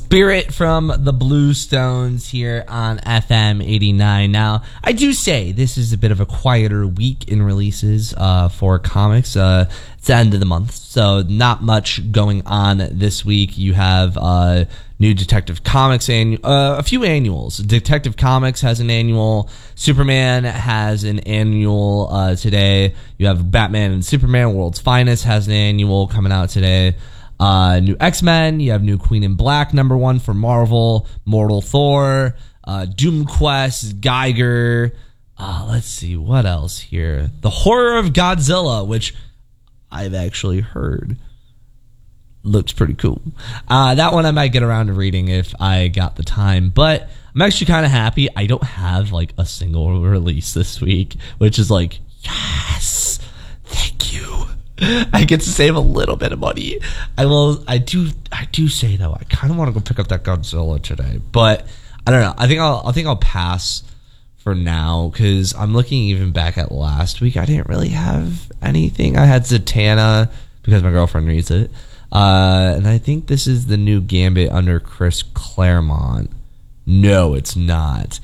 Spirit from the Bluestones here on FM 89. Now, I do say this is a bit of a quieter week in releases for comics. It's the end of the month, so not much going on this week. You have new Detective Comics, a few annuals. Detective Comics has an annual. Superman has an annual today. You have Batman and Superman, World's Finest has an annual coming out today. New X-Men, you have new Queen in Black #1 for Marvel, Mortal Thor, Doom Quest, Geiger, let's see, what else here? The Horror of Godzilla, which I've actually heard looks pretty cool. That one I might get around to reading if I got the time, but I'm actually kind of happy I don't have like a single release this week, which is like, yes, thank you. I get to save a little bit of money. I do say though, I kind of want to go pick up that Godzilla today, but I don't know. I think I'll pass for now because I'm looking even back at last week. I didn't really have anything. I had Zatanna because my girlfriend reads it, and I think this is the new Gambit under Chris Claremont. No, it's not.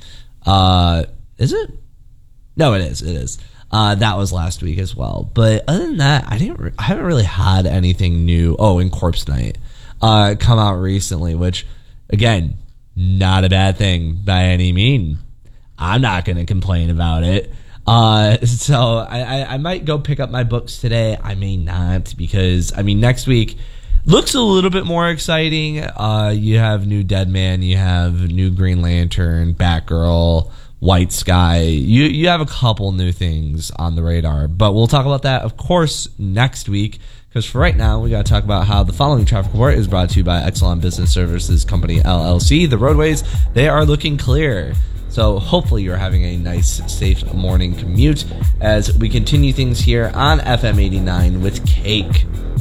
Is it? No, it is. It is. That was last week as well. But other than that, I haven't really had anything new. Oh, and Corpse Night come out recently, which again, not a bad thing by any mean. I'm not going to complain about it. So I might go pick up my books today. I may not because I mean next week looks a little bit more exciting. You have new Deadman, you have new Green Lantern, Batgirl, White Sky. You have a couple new things on the radar, but we'll talk about that, of course, next week, because for right now, we got to talk about how the following traffic report is brought to you by Exelon Business Services Company, LLC. The roadways, they are looking clear. So hopefully you're having a nice, safe morning commute as we continue things here on FM 89 with Cake.